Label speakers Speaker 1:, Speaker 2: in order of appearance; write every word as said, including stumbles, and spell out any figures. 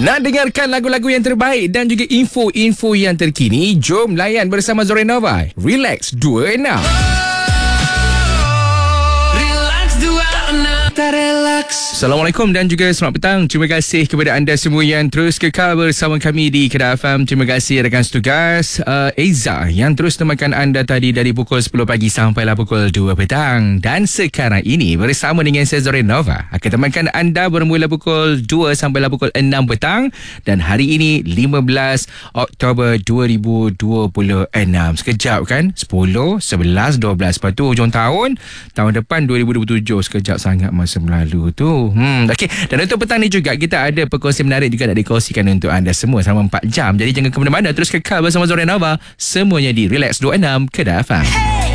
Speaker 1: Nak dengarkan lagu-lagu yang terbaik dan juga info-info yang terkini? Jom layan bersama Zorenova. Relax dua enam. Assalamualaikum dan juga selamat petang. Terima kasih kepada anda semua yang terus kekal bersama kami di Kedah F M. Terima kasih rakan setugas uh, Eza yang terus temankan anda tadi dari pukul sepuluh pagi sampailah pukul dua petang. Dan sekarang ini bersama dengan saya Zorenova akan temankan anda bermula pukul dua sampailah pukul enam petang. Dan hari ini lima belas Oktober dua ribu dua puluh enam. Sekejap kan? sepuluh, sebelas, dua belas. Lepas tu hujung tahun. Tahun depan dua ribu dua puluh tujuh. Sekejap sangat masa berlalu tu. Hmm, okey. Dan untuk petang ni juga kita ada perkongsian menarik juga nak dikongsikan untuk anda semua selama empat jam. Jadi jangan ke mana-mana, terus kekal bersama Zorenova. Semuanya di Relax dua puluh enam Kedah F M.